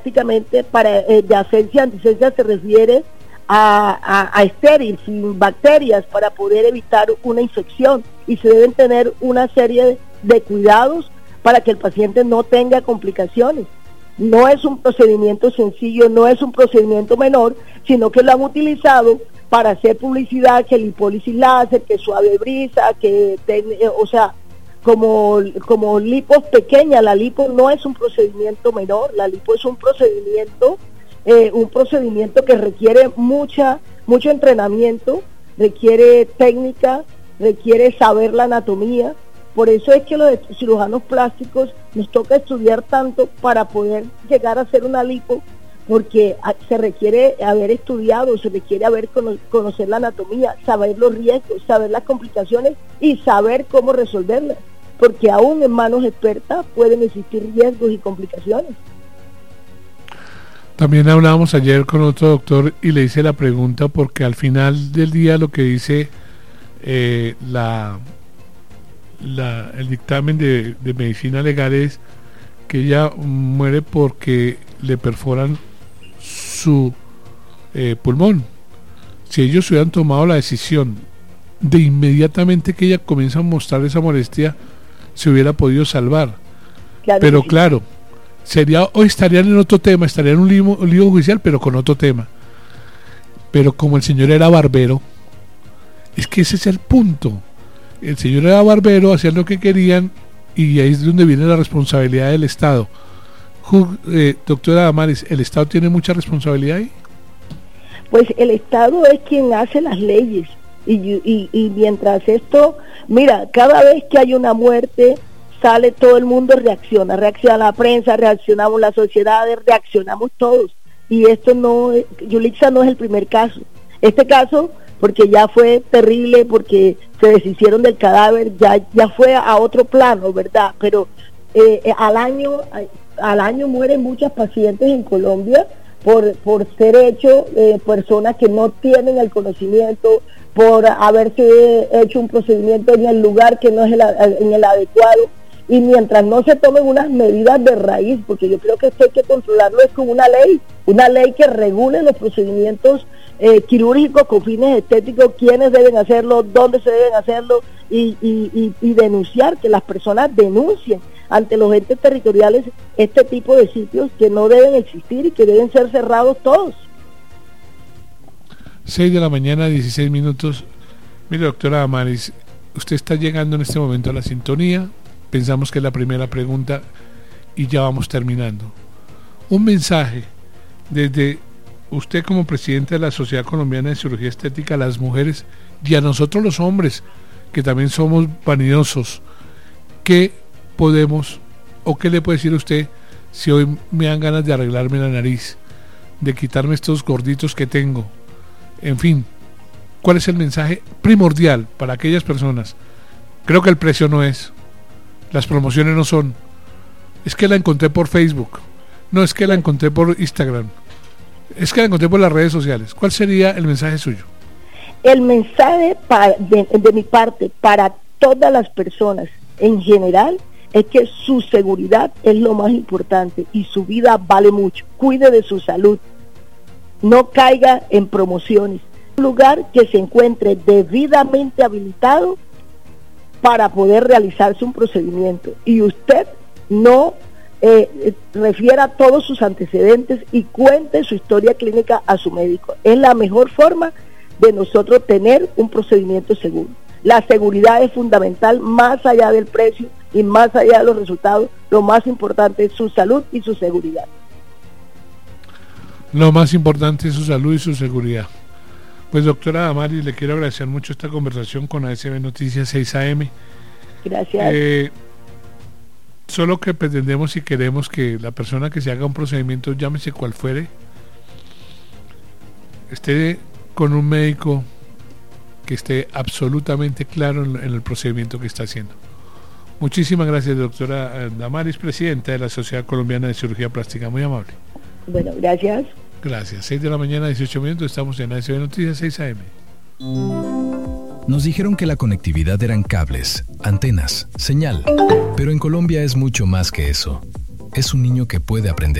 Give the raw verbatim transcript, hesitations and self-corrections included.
Prácticamente para eh, de asepsia, antisepsia se refiere a, a, a estéril, sin bacterias, para poder evitar una infección, y se deben tener una serie de, de cuidados para que el paciente no tenga complicaciones. No es un procedimiento sencillo, no es un procedimiento menor, sino que lo han utilizado para hacer publicidad, que lipólisis láser, que suave brisa, que, ten, eh, o sea, como, como lipos pequeñas. La lipo no es un procedimiento menor, la lipo es un procedimiento, eh, un procedimiento que requiere mucha, mucho entrenamiento, requiere técnica, requiere saber la anatomía. Por eso es que los cirujanos plásticos nos toca estudiar tanto para poder llegar a hacer una lipo, porque se requiere haber estudiado, se requiere haber cono- conocer la anatomía, saber los riesgos, saber las complicaciones y saber cómo resolverlas, porque aún en manos expertas pueden existir riesgos y complicaciones. También hablábamos ayer con otro doctor y le hice la pregunta porque al final del día lo que dice eh, la, la el dictamen de, de medicina legal es que ella muere porque le perforan su eh, pulmón. Si ellos hubieran tomado la decisión de inmediatamente que ella comienza a mostrar esa molestia, se hubiera podido salvar. Claro, pero sí. Claro, sería, hoy estarían en otro tema, estarían en un lío, un lío judicial, pero con otro tema. Pero como el señor era barbero, es que ese es el punto. El señor era barbero, hacían lo que querían, y ahí es donde viene la responsabilidad del Estado. Eh, doctora Damaris, ¿el Estado tiene mucha responsabilidad ahí? Pues el Estado es quien hace las leyes, y, y, y mientras esto, mira, cada vez que hay una muerte, sale todo el mundo, reacciona, reacciona la prensa, reaccionamos las sociedades, reaccionamos todos, y esto no, Yulitza no es el primer caso. Este caso, porque ya fue terrible, porque se deshicieron del cadáver, ya, ya fue a otro plano, ¿verdad? Pero eh, al año... al año mueren muchas pacientes en Colombia por, por ser hecho eh, personas que no tienen el conocimiento, por haberse hecho un procedimiento en el lugar que no es el, en el adecuado, y mientras no se tomen unas medidas de raíz, porque yo creo que esto hay que controlarlo es con una ley, una ley que regule los procedimientos eh, quirúrgicos con fines estéticos, quiénes deben hacerlo, dónde se deben hacerlo, y, y, y, y denunciar, que las personas denuncien ante los entes territoriales este tipo de sitios que no deben existir y que deben ser cerrados todos. seis de la mañana, dieciséis minutos. Mire, doctora Damaris, usted está llegando en este momento a la sintonía, pensamos que es la primera pregunta y ya vamos terminando. Un mensaje desde usted como presidente de la Sociedad Colombiana de Cirugía Estética a las mujeres y a nosotros los hombres, que también somos vanidosos. ¿Qué podemos, o qué le puede decir a usted si hoy me dan ganas de arreglarme la nariz, de quitarme estos gorditos que tengo? En fin, ¿cuál es el mensaje primordial para aquellas personas? Creo que el precio no es, las promociones no son, es que la encontré por Facebook, no, es que la encontré por Instagram, es que la encontré por las redes sociales. ¿Cuál sería el mensaje suyo? El mensaje para, de, de mi parte para todas las personas en general es que su seguridad es lo más importante y su vida vale mucho. Cuide de su salud, no caiga en promociones. Un lugar que se encuentre debidamente habilitado para poder realizarse un procedimiento, y usted no eh, refiera todos sus antecedentes y cuente su historia clínica a su médico. Es la mejor forma de nosotros tener un procedimiento seguro. La seguridad es fundamental, más allá del precio y más allá de los resultados. Lo más importante es su salud y su seguridad. Lo más importante es su salud y su seguridad. Pues doctora Damaris, le quiero agradecer mucho esta conversación con A S B Noticias seis A M. Gracias. Eh, solo que pretendemos y queremos que la persona que se haga un procedimiento, llámese cual fuere, esté con un médico que esté absolutamente claro en, en el procedimiento que está haciendo. Muchísimas gracias, doctora Damaris, presidenta de la Sociedad Colombiana de Cirugía Plástica. Muy amable. Bueno, gracias. Gracias. seis de la mañana, dieciocho minutos. Estamos en A S B Noticias seis A M. Nos dijeron que la conectividad eran cables, antenas, señal. Pero en Colombia es mucho más que eso. Es un niño que puede aprender.